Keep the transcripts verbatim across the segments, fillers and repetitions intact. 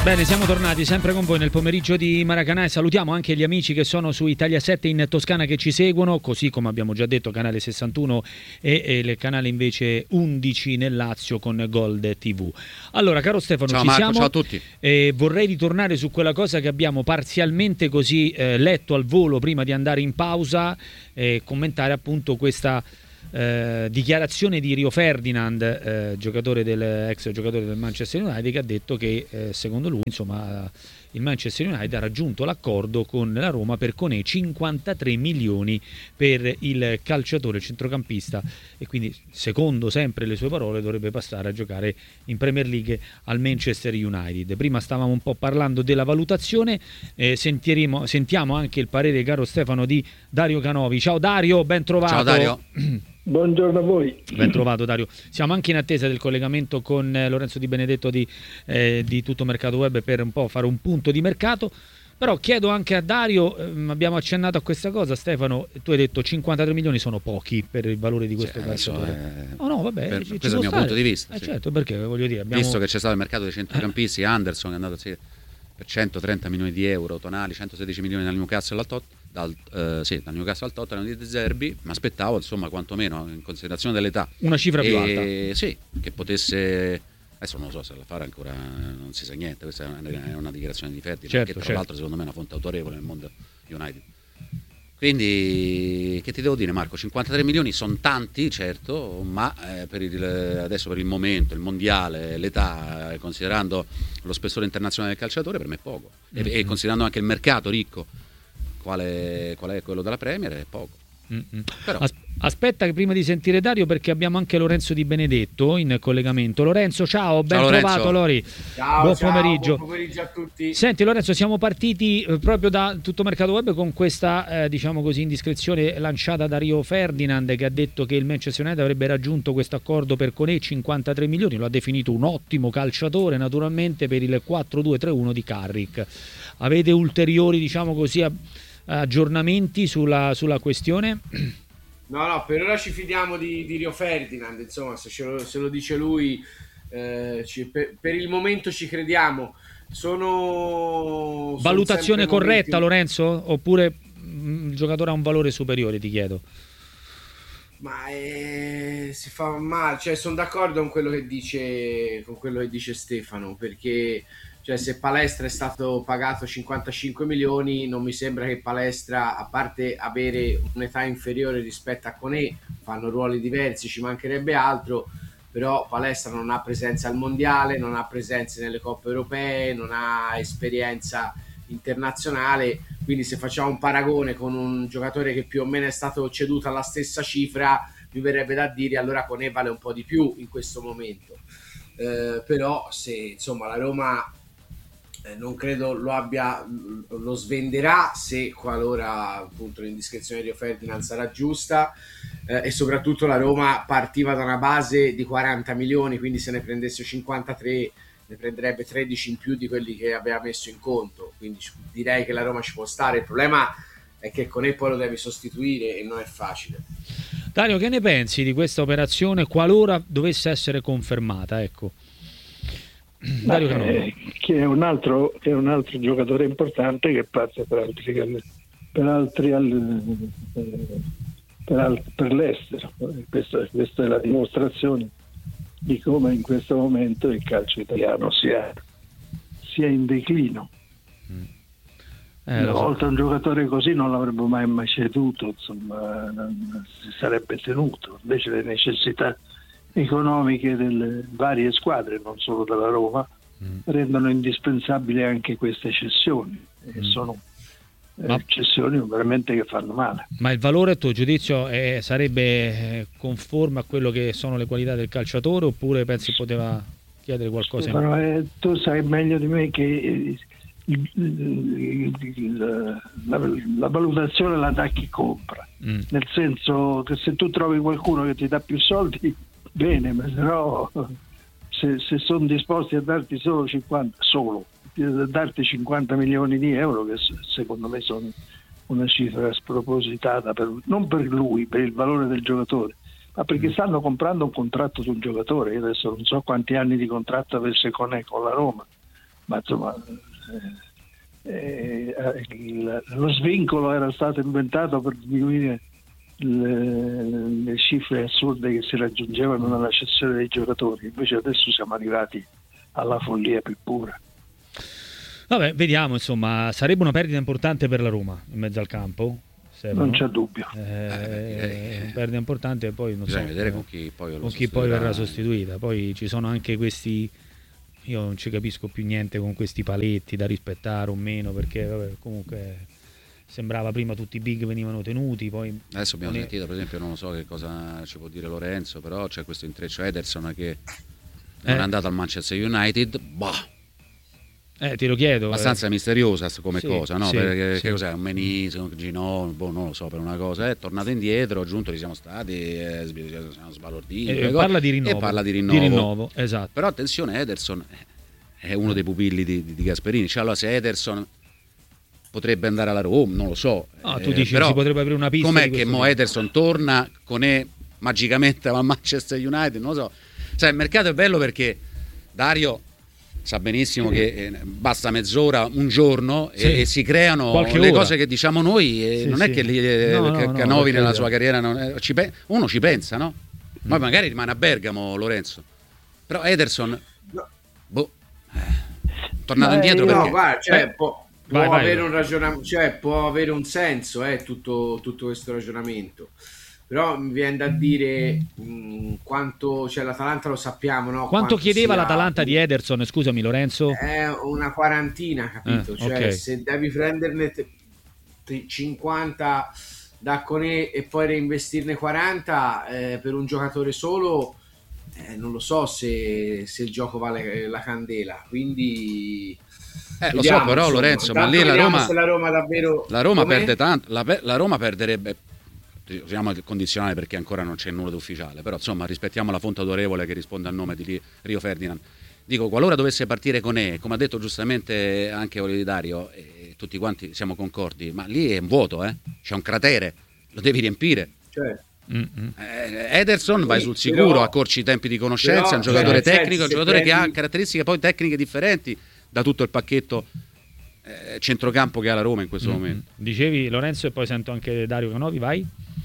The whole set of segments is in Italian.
Bene, siamo tornati sempre con voi nel pomeriggio di Maracanã e salutiamo anche gli amici che sono su Italia sette in Toscana che ci seguono, così come abbiamo già detto canale sessantuno e, e il canale invece undici nel Lazio con Gold tivù. Allora, caro Stefano, ciao ci Marco, siamo. ciao a tutti. E vorrei ritornare su quella cosa che abbiamo parzialmente così eh, letto al volo prima di andare in pausa e commentare appunto questa Eh, dichiarazione di Rio Ferdinand, eh, giocatore del, ex giocatore del Manchester United, che ha detto che eh, secondo lui insomma il Manchester United ha raggiunto l'accordo con la Roma per Koné cinquantatré milioni per il calciatore centrocampista, e quindi secondo sempre le sue parole dovrebbe passare a giocare in Premier League al Manchester United. Prima stavamo un po' parlando della valutazione, eh, sentiremo, sentiamo anche il parere, caro Stefano, di Dario Canovi. Ciao Dario, ben trovato. Ciao Dario. Buongiorno a voi. Ben trovato Dario. Siamo anche in attesa del collegamento con eh, Lorenzo Di Benedetto di, eh, di Tutto Mercato Web per un po' fare un punto di mercato. Però chiedo anche a Dario, ehm, abbiamo accennato a questa cosa, Stefano, tu hai detto cinquantatré milioni sono pochi per il valore di questo Sì, calciatore. è... Oh no, vabbè, per, ci, ci questo è il mio stare. punto di vista. Eh, sì. certo, perché voglio dire, abbiamo... visto che c'è stato il mercato dei centrocampisti, Anderson è andato sì, per centotrenta milioni di euro, Tonali centosedici milioni dal Newcastle al Tot, dal, eh, sì, dal Newcastle al Tottenham di De Zerbi, ma aspettavo insomma quantomeno in considerazione dell'età una cifra più alta. E, sì, che potesse, adesso non lo so se la fare ancora, non si sa niente, questa è una, è una dichiarazione di Ferdinand, certo, che tra certo. l'altro secondo me è una fonte autorevole nel mondo United. Quindi che ti devo dire Marco, cinquantatré milioni sono tanti certo, ma eh, per il, adesso per il momento, il mondiale, l'età, eh, considerando lo spessore internazionale del calciatore, per me è poco. Mm-hmm. E, e considerando anche il mercato ricco quale, qual è quello della Premier, è poco. Mm-hmm. Però... As- aspetta che prima di sentire Dario, perché abbiamo anche Lorenzo Di Benedetto in collegamento. Lorenzo, ciao, ben ciao, trovato Lorenzo. Lori. Ciao, buon ciao, pomeriggio. buon pomeriggio a tutti. Senti Lorenzo, siamo partiti eh, proprio da Tutto Mercato Web con questa eh, diciamo così indiscrezione lanciata da Rio Ferdinand, che ha detto che il Manchester United avrebbe raggiunto questo accordo per Koné cinquantatré milioni, lo ha definito un ottimo calciatore naturalmente per il quattro due tre uno di Carrick. Avete ulteriori diciamo così a- aggiornamenti sulla, sulla questione? No, no, per ora ci fidiamo di, di Rio Ferdinand, insomma, se, ce lo, se lo dice lui, eh, ci, per, per il momento ci crediamo. Sono Valutazione sono corretta, momenti... Lorenzo? Oppure mh, il giocatore ha un valore superiore, ti chiedo? Ma eh, si fa male, cioè sono d'accordo con quello che dice con quello che dice Stefano, perché cioè, se Palestra è stato pagato cinquantacinque milioni, non mi sembra che Palestra, a parte avere un'età inferiore rispetto a Koné, fanno ruoli diversi, ci mancherebbe altro, però Palestra non ha presenza al mondiale, non ha presenze nelle coppe europee, non ha esperienza internazionale, quindi se facciamo un paragone con un giocatore che più o meno è stato ceduto alla stessa cifra, mi verrebbe da dire allora Koné vale un po' di più in questo momento. Eh, però se insomma la Roma eh, non credo lo abbia, lo svenderà se qualora appunto l'indiscrezione di Rio Ferdinand sarà giusta, eh, e soprattutto la Roma partiva da una base di quaranta milioni, quindi se ne prendesse cinquantatré ne prenderebbe tredici in più di quelli che aveva messo in conto, quindi direi che la Roma ci può stare. Il problema è che Koné poi lo devi sostituire e non è facile. Dario, che ne pensi di questa operazione qualora dovesse essere confermata? Ecco. Dario eh, che è un altro che è un altro giocatore importante che passa per altri per altri per, altri, per l'estero. Questa, questa è la dimostrazione di come in questo momento il calcio italiano sia, sia in declino. Mm. Eh, Una volta so. Un giocatore così non l'avrebbe mai mai ceduto, insomma, si sarebbe tenuto. Invece le necessità economiche delle varie squadre, non solo della Roma, mm. rendono indispensabili anche queste cessioni. Mm. E sono Ma... cessioni veramente che fanno male. Ma il valore, a tuo giudizio, è, sarebbe conforme a quello che sono le qualità del calciatore, oppure pensi poteva chiedere qualcosa? Però, eh, tu sai meglio di me che il, il, il, la, la valutazione la dà chi compra, mm. nel senso che se tu trovi qualcuno che ti dà più soldi, bene, ma se no, se, se sono disposti a darti solo cinquanta, solo darti cinquanta milioni di euro, che secondo me sono una cifra spropositata, per, non per lui, per il valore del giocatore, ma perché stanno comprando un contratto sul giocatore. Io adesso non so quanti anni di contratto avesse con, con la Roma, ma insomma eh, eh, il, lo svincolo era stato inventato per diminuire le, le cifre assurde che si raggiungevano nella cessione dei giocatori, invece adesso siamo arrivati alla follia più pura. Vabbè, vediamo, insomma, sarebbe una perdita importante per la Roma in mezzo al campo. Stefano. Non c'è dubbio. Eh, eh, una perdita importante, poi non bisogna so vedere con chi poi, con chi poi verrà sostituita. Poi ci sono anche questi, io non ci capisco più niente con questi paletti da rispettare o meno, perché vabbè, comunque sembrava prima tutti i big venivano tenuti, poi adesso abbiamo è... sentito, per esempio, non lo so che cosa ci può dire Lorenzo, però c'è questo intreccio Ederson che non eh. è andato al Manchester United, bah. Eh, te lo chiedo. Abbastanza eh. misteriosa come sì, cosa, no? Sì, Perché sì. che cos'è? Un menisco, un ginocchio, boh, non lo so, per una cosa. È tornato indietro, giunto, ci siamo stati, eh, siamo sbalorditi. E parla di rinnovo. E parla di rinnovo. Di rinnovo, esatto. Però attenzione, Ederson è uno dei pupilli di, di, di Gasperini. Cioè, allora se Ederson potrebbe andare alla Roma, non lo so. No, tu eh, dici però si potrebbe aprire una pista. com'è che mo tipo. Ederson torna con e magicamente al Manchester United? Non lo so. Sai, il mercato è bello perché Dario sa benissimo che eh, basta mezz'ora, un giorno sì. e, e si creano Qualche le ora. cose che diciamo noi e sì, non sì. è che li, eh, no, che no, Canovi no, nella sua carriera non è, ci pe- uno ci pensa, no? Mm. Ma magari rimane a Bergamo Lorenzo, però Ederson no. boh, eh, tornato Ma indietro io- perché No, guarda, cioè, Eh, può, vai, può vai. avere un ragionamento, cioè può avere un senso, eh, tutto, tutto questo ragionamento. Però mi viene da dire mh, quanto, cioè l'Atalanta lo sappiamo, no? Quanto chiedeva sia- l'Atalanta di Ederson, scusami Lorenzo? È una quarantina, capito? Eh, cioè ok. se devi prenderne te- te- cinquanta da Koné e poi reinvestirne quaranta eh, per un giocatore solo, eh, non lo so se, se il gioco vale la candela. Quindi eh, lo vediamo, so però insomma. Lorenzo, ma Intanto lì la vediamo Roma se la Roma davvero la Roma come? perde tanto, la, pe- la Roma perderebbe, usiamo il condizionale perché ancora non c'è nulla di ufficiale, però insomma rispettiamo la fonte autorevole che risponde al nome di Rio Ferdinand. Dico, qualora dovesse partire con E, come ha detto giustamente anche Dario, e tutti quanti siamo concordi, ma lì è un vuoto, eh? C'è un cratere, lo devi riempire. Cioè, Mm-mm. Eh, Ederson vai Sì, sul sicuro, però- accorci i tempi di conoscenza, però, è un giocatore cioè, nel tecnico, è un senso, se giocatore che ha prendi- caratteristiche poi tecniche differenti da tutto il pacchetto eh, centrocampo che ha la Roma in questo Mm-mm. momento. Dicevi Lorenzo e poi sento anche Dario Canovi, vai.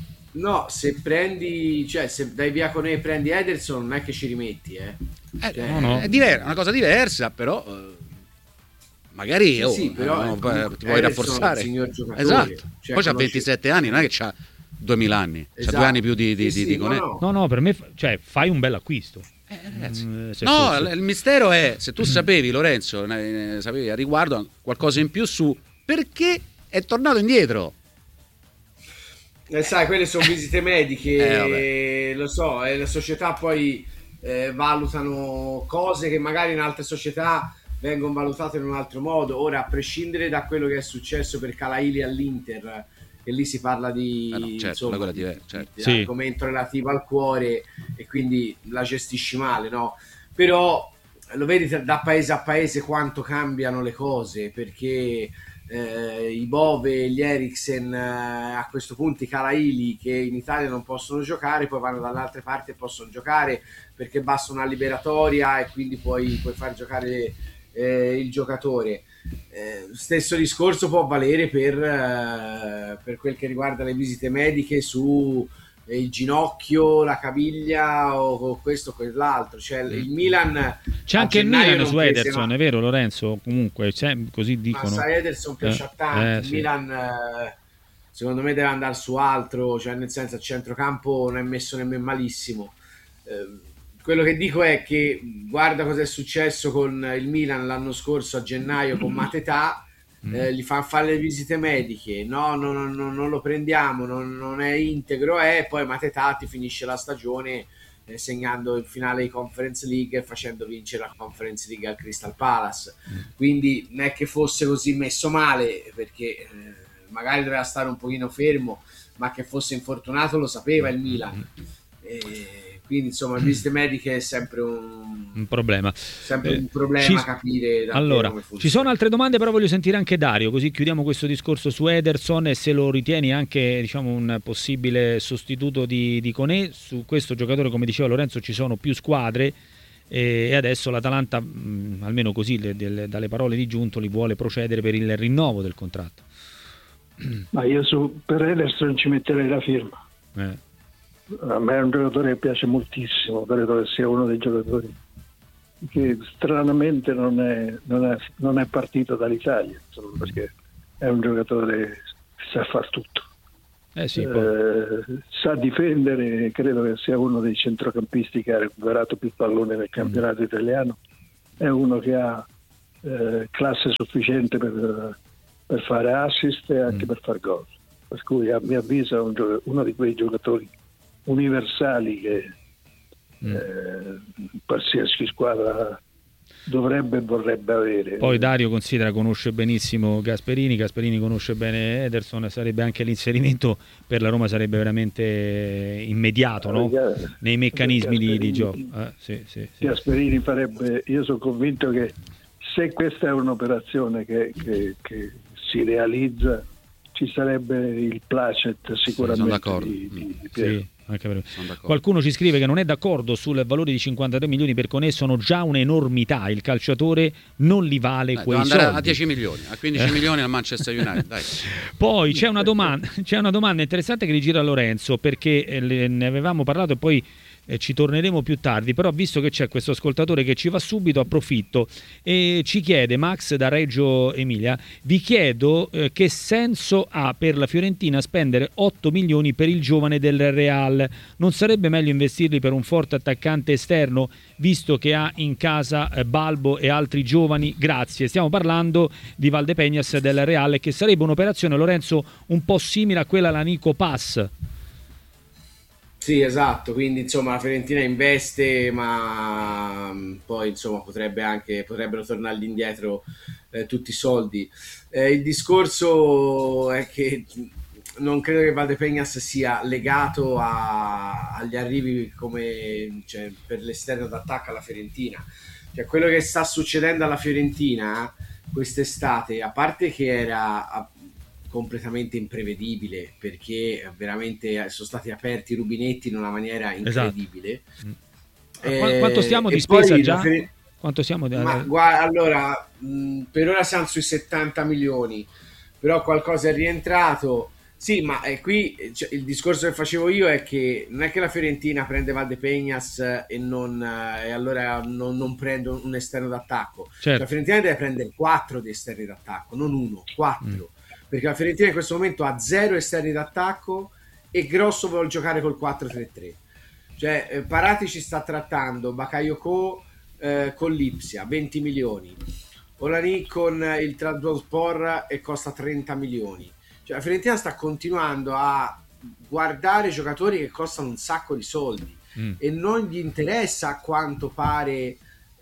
no, se prendi, cioè se dai via con E e prendi Ederson non è che ci rimetti, eh. Eh, Cioè, no, no. È diver- una cosa diversa, però eh, magari Sì, oh, sì, però eh, no, è comunque- ti puoi Ederson è un rafforzare. signor giocatore. Esatto. Cioè, Poi c'ha conosce- ventisette anni, non è che c'ha duemila anni, c'ha Esatto. due anni più di, di, Sì, di, sì, di Koné. no, no. No, no, per me, fa- cioè, fai un bel acquisto. Eh, ragazzi. Mm, se No, fosse- l- il mistero è se tu sapevi, Lorenzo, ne- ne sapevi a riguardo qualcosa in più su perché è tornato indietro. Eh, sai, quelle sono visite mediche, Eh, vabbè. lo so, e le società poi eh, valutano cose che magari in altre società vengono valutate in un altro modo. Ora, a prescindere da quello che è successo per Calaili all'Inter, e lì si parla di, Eh no, certo, insomma, quella è diversa, certo. di Sì. argomento relativo al cuore e quindi la gestisci male, no? Però lo vedi da paese a paese quanto cambiano le cose, perché eh, i Bove, gli Eriksen, eh, a questo punto i Calaili che in Italia non possono giocare, poi vanno dalle altre parti e possono giocare perché basta una liberatoria e quindi puoi, puoi far giocare eh, il giocatore. Eh, stesso discorso può valere per, eh, per quel che riguarda le visite mediche su eh, il ginocchio, la caviglia o, o questo o quell'altro. Cioè il Milan C'è a anche il gennaio Milan non su prese, Ederson, ma- è vero Lorenzo? Comunque, c'è- così ma dicono. sai, Ederson piace Eh, a tanti. eh, Il sì. Milan eh, secondo me deve andare su altro, cioè nel senso al centrocampo non è messo nemmeno malissimo. Eh, quello che dico è che guarda cosa è successo con il Milan l'anno scorso a gennaio con Matetà, eh, gli fa fare le visite mediche, no, no, no, no, non lo prendiamo, non, non è integro, e poi Matetà ti finisce la stagione eh, segnando il finale di Conference League e facendo vincere la Conference League al Crystal Palace. Quindi non è che fosse così messo male, perché eh, magari doveva stare un pochino fermo, ma che fosse infortunato lo sapeva il Milan. E quindi insomma le visite mediche è sempre un, Un problema. sempre Eh, un problema ci- capire davvero Allora, come funziona. ci sono altre domande, però voglio sentire anche Dario, così chiudiamo questo discorso su Ederson e se lo ritieni anche, diciamo, un possibile sostituto di, di Koné. Su questo giocatore, come diceva Lorenzo, ci sono più squadre e, e adesso l'Atalanta, mh, almeno così le, delle, dalle parole di Giuntoli, vuole procedere per il rinnovo del contratto. Ma io su, per Ederson ci metterei la firma. Eh. A me è un giocatore che piace moltissimo, credo che sia uno dei giocatori che stranamente non è, non è, non è partito dall'Italia, insomma, perché è un giocatore che sa far tutto. Eh sì, eh, sa difendere, credo che sia uno dei centrocampisti che ha recuperato più pallone nel campionato mm. italiano, è uno che ha eh, classe sufficiente per, per fare assist e anche mm. per far gol, per cui a mio avviso è un gioc- uno di quei giocatori universali che mm. eh, qualsiasi squadra dovrebbe e vorrebbe avere. Poi Dario considera, conosce benissimo Gasperini, Gasperini conosce bene Ederson, sarebbe anche l'inserimento per la Roma sarebbe veramente immediato, no? Nei meccanismi di, di gioco. Eh, sì, sì, sì. Gasperini farebbe, io sono convinto che se questa è un'operazione che, che, che si realizza, ci sarebbe il placet sicuramente sì, di, di, di Piero. Sì. Qualcuno ci scrive che non è d'accordo sul valore di cinquantatré milioni perché ne sono già un'enormità, il calciatore non li vale dai, quei soldi. Andare a dieci milioni, a quindici milioni al Manchester United, dai. Poi c'è una domanda, c'è una domanda interessante che rigira a Lorenzo, perché eh, ne avevamo parlato e poi eh, ci torneremo più tardi, però visto che c'è questo ascoltatore che ci va subito, approfitto e ci chiede, Max da Reggio Emilia, vi chiedo eh, che senso ha per la Fiorentina spendere otto milioni per il giovane del Real, non sarebbe meglio investirli per un forte attaccante esterno visto che ha in casa eh, Balbo e altri giovani? Grazie. Stiamo parlando di Valdepeñas del Real, che sarebbe un'operazione, Lorenzo, un po' simile a quella alla Nico Pass. Sì, esatto, quindi insomma la Fiorentina investe, ma poi insomma potrebbe anche potrebbero tornargli indietro eh, tutti i soldi. Eh, il discorso è che non credo che Valdepeñas sia legato a, agli arrivi come cioè, per l'esterno d'attacco alla Fiorentina. Cioè, quello che sta succedendo alla Fiorentina quest'estate, a parte che era a, completamente imprevedibile perché veramente sono stati aperti i rubinetti in una maniera incredibile. Esatto. Eh, quanto stiamo di spesa già? Fer... Quanto siamo di... Ma guarda, allora mh, per ora siamo sui settanta milioni, però qualcosa è rientrato. Sì, ma eh, qui cioè, il discorso che facevo io è che non è che la Fiorentina prende Valdepeñas e, non, eh, e allora non, non prende un esterno d'attacco. Certo. Cioè, la Fiorentina deve prendere quattro di esterni d'attacco, non uno, quattro. Mm. Perché la Fiorentina in questo momento ha zero esterni d'attacco e Grosso vuole giocare col quattro tre tre. Cioè eh, Parati ci sta trattando Bakayoko eh, con l'Ipsia, venti milioni, Olani con eh, il Trabzonspor e costa trenta milioni. Cioè la Fiorentina sta continuando a guardare giocatori che costano un sacco di soldi mm. e non gli interessa a quanto pare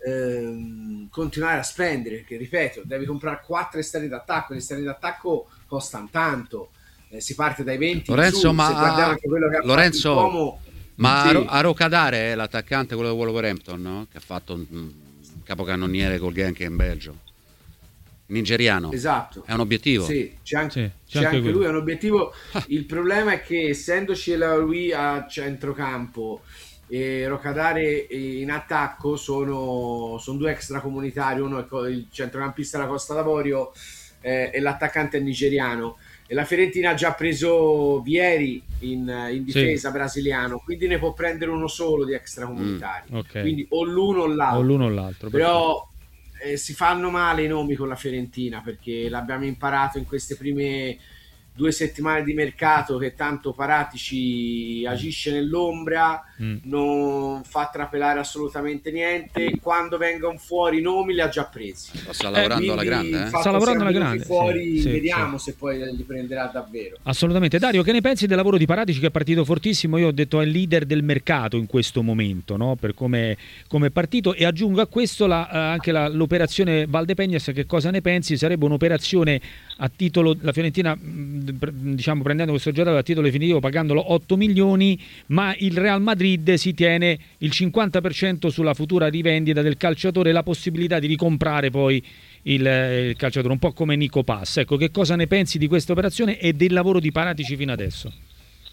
ehm, continuare a spendere, perché ripeto, devi comprare quattro esterni d'attacco, gli esterni d'attacco costano tanto, eh, si parte dai venti Lorenzo, su, ma se guardiamo anche quello che ha Lorenzo, fatto Uomo, ma sì. a Rocadare è l'attaccante, quello di Wolverhampton, no? Che ha fatto un, un capocannoniere col Genk in Belgio, nigeriano. Esatto, è un obiettivo. Sì, c'è anche, sì, c'è c'è anche, anche lui, è un obiettivo. Il problema è che essendoci lui a centrocampo e Rocadare in attacco sono, sono due extracomunitari, uno è il centrocampista della Costa d'Avorio eh, e l'attaccante è nigeriano, e la Fiorentina ha già preso Vieri in, in difesa sì. brasiliano, quindi ne può prendere uno solo di extracomunitari, mm, okay. Quindi o l'uno o l'altro, o l'uno o l'altro però eh, si fanno male i nomi con la Fiorentina, perché l'abbiamo imparato in queste prime due settimane di mercato che tanto Paratici agisce nell'ombra, mm. non fa trapelare assolutamente niente, quando vengono fuori i nomi li ha già presi. Sta lavorando eh, alla grande, eh? Sta lavorando alla grande. Fuori, sì, vediamo sì. se poi li prenderà davvero. Assolutamente. Dario, che ne pensi del lavoro di Paratici, che è partito fortissimo? Io ho detto è il leader del mercato in questo momento, no? Per come è partito, e aggiungo a questo la, anche la, l'operazione Valdepeñas. Che cosa ne pensi? Sarebbe un'operazione a titolo, la Fiorentina diciamo prendendo questo giocatore a titolo definitivo pagandolo otto milioni, ma il Real Madrid si tiene il cinquanta per cento sulla futura rivendita del calciatore e la possibilità di ricomprare poi il, il calciatore, un po' come Nico Pass. Ecco, che cosa ne pensi di questa operazione e del lavoro di Paratici fino adesso?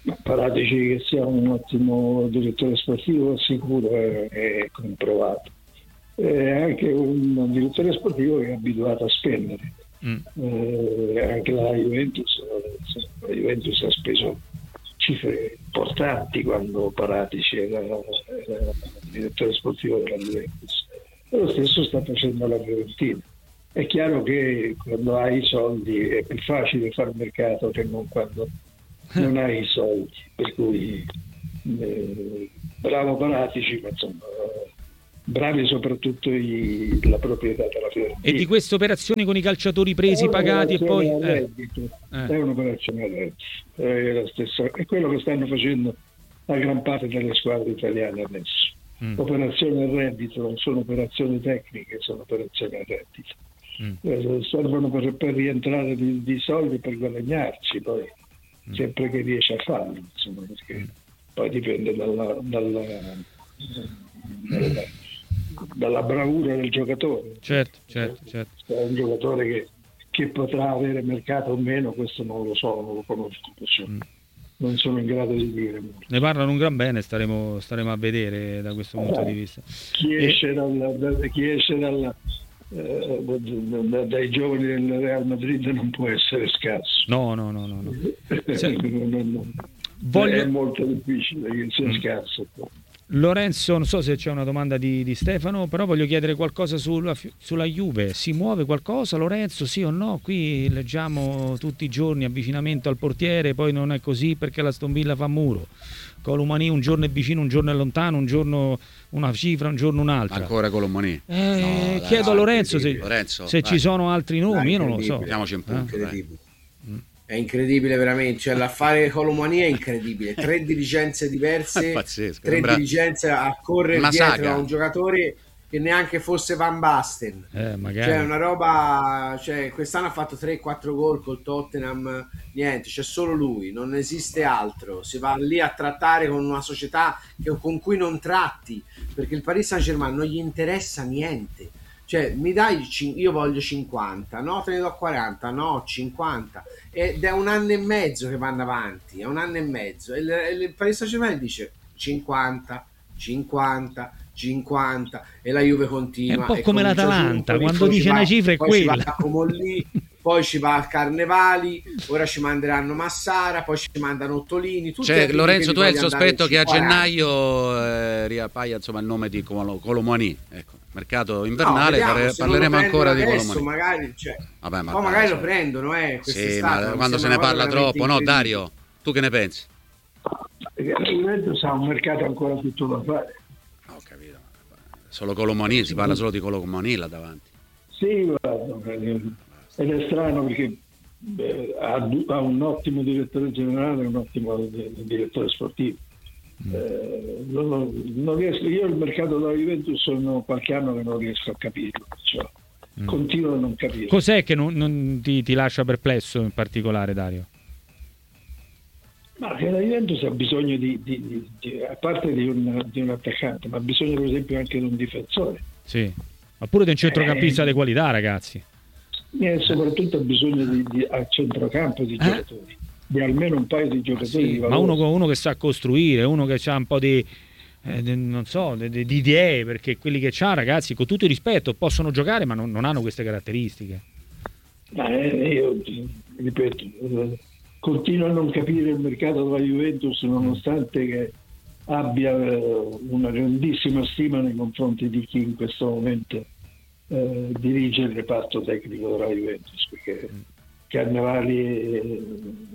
Ma Paratici che sia un ottimo direttore sportivo sicuro, è, è comprovato. È anche un direttore sportivo che è abituato a spendere. Mm. Eh, anche la Juventus, la Juventus ha speso cifre importanti quando Paratici era, era il direttore sportivo della Juventus. E lo stesso sta facendo la Fiorentina. È chiaro che quando hai i soldi è più facile fare mercato che non quando non hai i soldi, per cui eh, bravo Paratici, ma insomma bravi soprattutto i, la proprietà della Fiorentina. E di queste operazioni con i calciatori presi, pagati e poi eh. è un'operazione a reddito, è la stessa, è quello che stanno facendo la gran parte delle squadre italiane adesso. Mm. Operazioni a reddito non sono operazioni tecniche, sono operazioni a reddito. Mm. Eh, servono per, per rientrare di, di soldi per guadagnarci, poi mm. sempre che riesce a farlo, insomma, perché mm. poi dipende dalla, dalla, dalla, dalla bravura del giocatore. Certo, certo, certo. Se è un giocatore che, che potrà avere mercato o meno, questo non lo so, non lo conosco, mm. non sono in grado di dire. Ne parlano un gran bene, staremo, staremo a vedere da questo punto eh, di vista. Chi esce, e... dalla, da, chi esce dalla, eh, da, da, dai giovani del Real Madrid non può essere scarso. No, no, no, no. no. Se... non, non, non. Voglio... È molto difficile che sia mm. scarso. Lorenzo, non so se c'è una domanda di, di Stefano, però voglio chiedere qualcosa sulla, sulla Juve. Si muove qualcosa, Lorenzo, sì o no? Qui leggiamo tutti i giorni avvicinamento al portiere, poi non è così perché l'Aston Villa fa muro. Colomani un giorno è vicino, un giorno è lontano, un giorno una cifra, un giorno un'altra. Ancora Colomani. Eh, no, dai, chiedo a Lorenzo se, Lorenzo, se ci sono altri nomi, io non lo so. Mettiamoci un punto. Eh? È incredibile veramente, cioè l'affare Colomani è incredibile, tre dirigenze diverse, pazzesco, tre sembra... dirigenze a correre una dietro saga. A un giocatore che neanche fosse Van Basten, eh, magari. Cioè una roba, cioè quest'anno ha fatto tre quattro gol col Tottenham, niente, c'è solo lui, non esiste altro, si va lì a trattare con una società che, con cui non tratti, perché il Paris Saint-Germain non gli interessa niente. Cioè, mi dai, io voglio cinquanta, no, te ne do quaranta, no, cinquanta, ed è un anno e mezzo che vanno avanti, è un anno e mezzo, e il, il Paris Saint-Germain dice cinquanta, cinquanta, cinquanta, e la Juve continua. È un po' come l'Atalanta, quando dice va, una cifra è poi quella. Ci va a Comolli, poi ci va a Carnevali, ora ci manderanno Massara, poi ci mandano Ottolini. Cioè, Lorenzo, tu hai il sospetto che a gennaio eh, riappaia insomma il nome di Colomani, ecco. Mercato invernale, no, vediamo, parleremo ancora di Colomani. Magari, cioè, Vabbè, ma poi magari lo prendono, eh, sì, ma quando se ne parla troppo, no, Dario? Tu che ne pensi? Perché la Juventus ha un mercato ancora tutto da fare. Ho capito. Solo Colomani, si parla solo di Colomani là davanti. Sì, guarda, ed è strano perché beh, ha, ha un ottimo direttore generale e un ottimo direttore sportivo. Eh, non, non riesco, io il mercato della Juventus sono qualche anno che non riesco a capirlo, cioè, mm. continuo a non capire. Cos'è che non, non ti, ti lascia perplesso in particolare, Dario? Ma che la Juventus ha bisogno di, di, di, di a parte di un, di un attaccante, ma ha bisogno per esempio anche di un difensore. Sì, ma pure di un centrocampista eh, di qualità, ragazzi. E soprattutto ha bisogno di, di, a centrocampo di eh? giocatori. Di almeno un paio di giocatori, sì, di ma uno, uno che sa costruire, uno che ha un po' di eh, di, non so, di, di idee, perché quelli che c'ha, ragazzi, con tutto il rispetto, possono giocare ma non, non hanno queste caratteristiche. Ma eh, io ripeto, continuo a non capire il mercato della Juventus, nonostante che abbia una grandissima stima nei confronti di chi in questo momento eh, dirige il reparto tecnico della Juventus, perché Carnevali eh,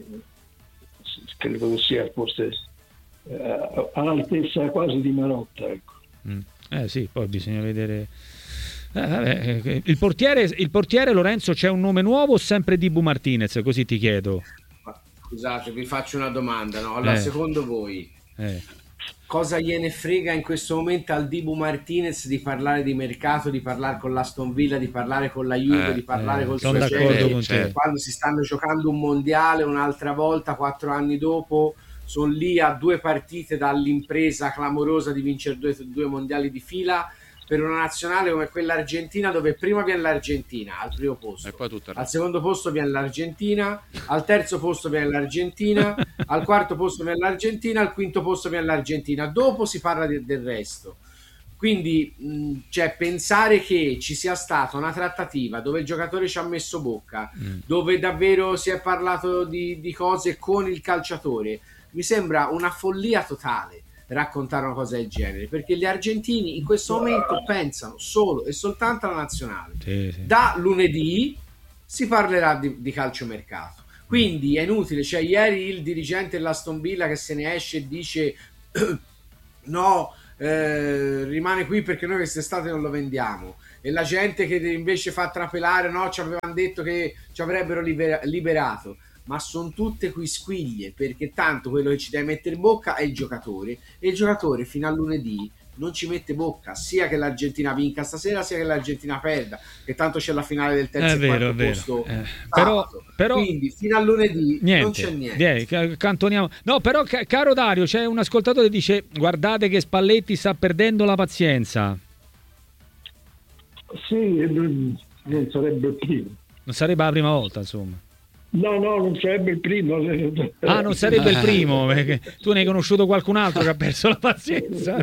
credo che sia forse eh, all'altezza quasi di Marotta, ecco. Mm. Eh sì, poi bisogna vedere. Eh, vabbè, il portiere, il portiere Lorenzo, c'è un nome nuovo o sempre Dibu Martinez? Così ti chiedo. Scusate, vi faccio una domanda, no? Allora, eh. secondo voi eh. cosa gliene frega in questo momento al Dibu Martinez di parlare di mercato, di parlare con l'Aston Villa, di parlare con la Juve, eh, di parlare eh, col sono suo d'accordo con cioè, te. quando si stanno giocando un mondiale un'altra volta, quattro anni dopo, sono lì a due partite dall'impresa clamorosa di vincere due, due mondiali di fila, per una nazionale come quella argentina, dove prima viene l'Argentina al primo posto, E poi tutto il al resto. secondo posto viene l'Argentina, al terzo posto viene l'Argentina, al quarto posto viene l'Argentina, al quinto posto viene l'Argentina, dopo si parla de- del resto. Quindi mh, cioè, pensare che ci sia stata una trattativa dove il giocatore ci ha messo bocca, Mm. dove davvero si è parlato di, di cose con il calciatore, mi sembra una follia totale raccontare una cosa del genere, perché gli argentini in questo momento pensano solo e soltanto alla nazionale. Sì, sì. Da lunedì si parlerà di, di calciomercato, quindi è inutile. Cioè, ieri il dirigente dell'Aston Villa che se ne esce e dice no, eh, rimane qui perché noi quest'estate non lo vendiamo, e la gente che invece fa trapelare no, ci avevano detto che ci avrebbero libera- liberato, ma sono tutte quisquiglie, perché tanto quello che ci deve mettere in bocca è il giocatore, e il giocatore fino a lunedì non ci mette bocca, sia che l'Argentina vinca stasera sia che l'Argentina perda, che tanto c'è la finale del terzo È e vero, quarto è vero. posto Eh, però, sabato. però Quindi fino a lunedì niente, non c'è niente. Vieni, ca- cantoniamo. No, però ca- caro Dario, c'è un ascoltatore che dice: guardate che Spalletti sta perdendo la pazienza. Sì, non non sarebbe il primo. Non sarebbe la prima volta, insomma. No, no, non sarebbe il primo. Ah, non sarebbe il primo, perché tu ne hai conosciuto qualcun altro che ha perso la pazienza.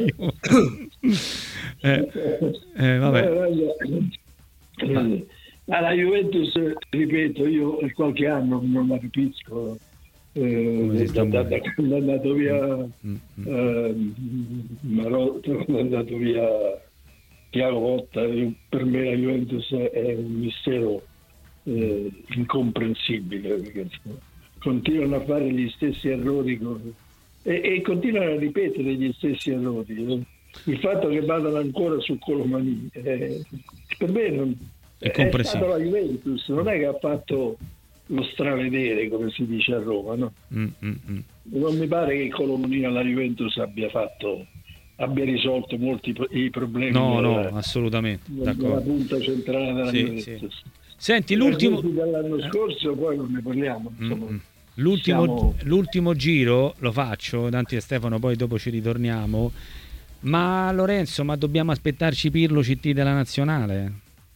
eh, eh, vabbè. Eh, alla Juventus, ripeto, io qualche anno non la capisco. Come si Eh, sta da, da, muovendo. quando è andato via Mm, mm. eh, Marotta, quando è andato via Thiago Motta, io- per me la Juventus è un mistero eh, incomprensibile, perché insomma, continuano a fare gli stessi errori con- e, e continuano a ripetere gli stessi errori. Il fatto che vadano ancora su Colomani eh, per me non, È è comprensibile. stato la Juventus, non è che ha fatto lo stravedere, come si dice a Roma, no? Mm, mm, mm. Non mi pare che Colomani alla Juventus abbia fatto abbia risolto molti pro- i problemi No, no, della, assolutamente. della D'accordo. punta centrale della Sì, Juventus. Senti, l'ultimo. Eh, dall'anno scorso poi non ne parliamo, insomma. Mm, mm. L'ultimo, Siamo- l'ultimo giro lo faccio, Dante e Stefano, poi dopo ci ritorniamo. Ma Lorenzo, ma dobbiamo aspettarci Pirlo C T della nazionale?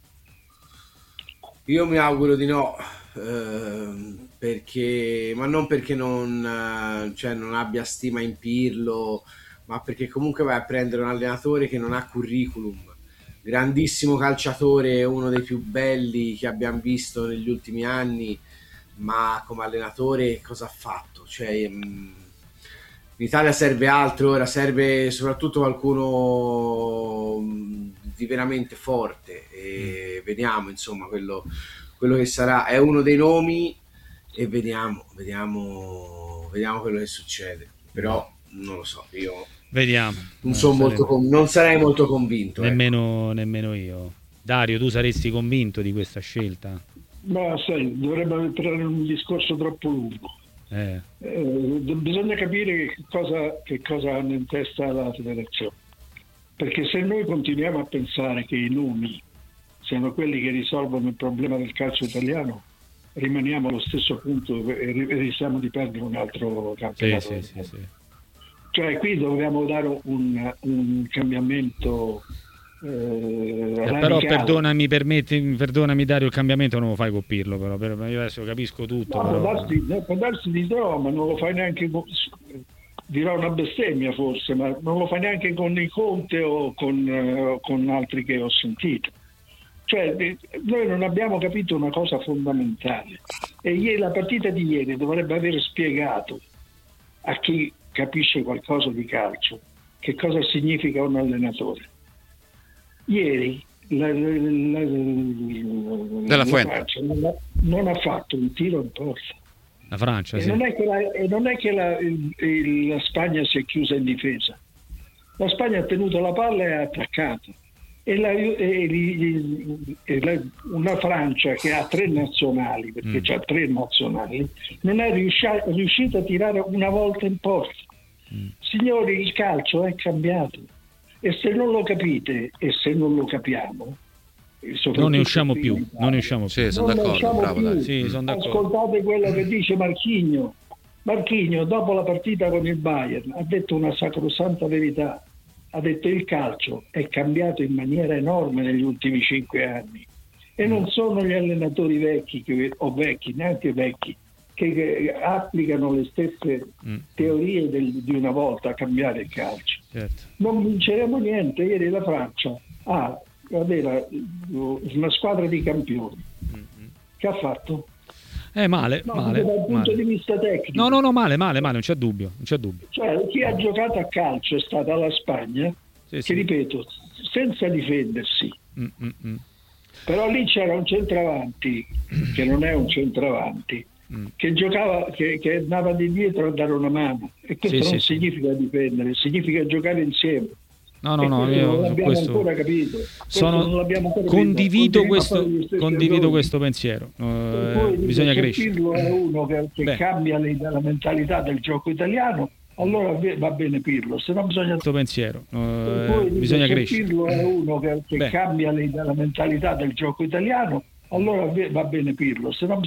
Io mi auguro di no, ehm, perché, ma non perché non, eh, cioè, non abbia stima in Pirlo, ma perché comunque vai a prendere un allenatore che non ha curriculum. Grandissimo calciatore, uno dei più belli che abbiamo visto negli ultimi anni, ma come allenatore cosa ha fatto? Cioè, mh, in Italia serve altro ora, serve soprattutto qualcuno mh, di veramente forte, e vediamo insomma quello, quello che sarà. È uno dei nomi e vediamo, vediamo, vediamo quello che succede. Però non lo so, io Vediamo. non, Eh, sono molto saremo- con- non sarei molto convinto. ecco. nemmeno, nemmeno io. Dario, tu saresti convinto di questa scelta? Ma sai, dovrebbe entrare in un discorso troppo lungo. Eh, Eh, bisogna capire che cosa, che cosa hanno in testa la federazione, perché se noi continuiamo a pensare che i nomi siano quelli che risolvono il problema del calcio italiano, rimaniamo allo stesso punto e ri- e rischiamo di perdere un altro sì, campionato. sì, sì, sì. Cioè qui dobbiamo dare un, un cambiamento eh, Eh, però radicale. perdonami, permetti, perdonami Dario, il cambiamento non lo fai con Pirlo, però per- io adesso capisco tutto. No, può però- darsi, no, può darsi di no, ma non lo fai neanche con, dirò una bestemmia forse, ma non lo fai neanche con il Conte o con, eh, con altri che ho sentito. Cioè, eh, noi non abbiamo capito una cosa fondamentale, e ieri, la partita di ieri dovrebbe aver spiegato a chi capisce qualcosa di calcio che cosa significa un allenatore. Ieri la, la, la, Della la Fuente. Francia non ha, non ha fatto un tiro in porta. La Francia, E sì. non è che, la, e non è che la, il- il- la Spagna si è chiusa in difesa. La Spagna ha tenuto la palla e ha attaccato. E, la, e li- e la- una Francia che ha tre nazionali, perché Mm. c'ha tre nazionali, non è riuscia- riuscita a tirare una volta in porta. Mm. Signori, il calcio è cambiato. E se non lo capite e se non lo capiamo, e soprattutto Non ne usciamo qui più, in Italia, non ne usciamo più. Sì, sono non ne d'accordo, usciamo bravo più. Dario. Sì, sono d'accordo. Ascoltate quello che dice Marchigno. Marchigno, dopo la partita con il Bayern, ha detto una sacrosanta verità. ha detto il calcio è cambiato in maniera enorme negli ultimi cinque anni e non sono gli allenatori vecchi che, o vecchi, neanche vecchi, che, che applicano le stesse mm. teorie del, di una volta a cambiare il calcio. Certo. Non vinceremo niente. Ieri la Francia ha aveva una squadra di campioni. Mm-hmm. Che ha fatto? Eh, male, no, male. Dal punto male. di vista tecnico. No, no, no, male, male, male, non c'è dubbio, non c'è dubbio. Cioè, chi ha giocato a calcio è stata la Spagna, sì, che sì. ripeto, senza difendersi. Mm-mm. Però lì c'era un centravanti, che non è un centravanti, mm. che giocava, che, che andava di dietro a dare una mano. E questo sì, non sì, significa sì. difendere, significa giocare insieme. No, no, no, io non l'abbiamo questo... ancora capito. Sono... non l'abbiamo ancora condivido questo, condivido errori. questo pensiero. Uh, poi, bisogna crescere. Pirlo è uno che, che cambia le, la mentalità del gioco italiano, allora va bene Pirlo, se no bisogna questo pensiero. Uh, poi, bisogna crescere. Pirlo è uno che, che cambia le, la mentalità del gioco italiano, allora va bene Pirlo, se no